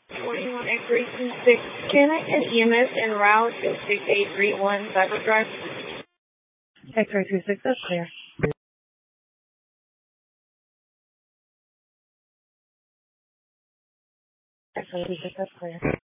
21 X-ray 26. Can I get EMS en route to 6831 Cyber Drive? X-ray 26, that's clear. X-ray 26, that's clear.